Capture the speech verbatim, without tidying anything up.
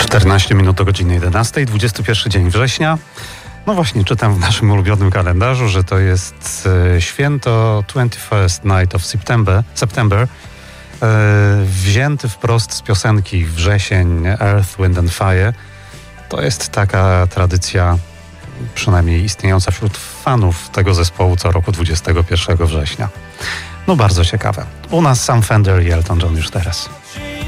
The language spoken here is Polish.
czternaście minut do godziny jedenastej, dwudziesty pierwszy dzień września. No właśnie, czytam w naszym ulubionym kalendarzu, że to jest e, święto twenty-first Night of September, September e, wzięty wprost z piosenki Wrzesień, Earth, Wind and Fire. To jest taka tradycja, przynajmniej istniejąca wśród fanów tego zespołu co roku dwudziestego pierwszego września. No bardzo ciekawe. U nas Sam Fender i Elton John już teraz.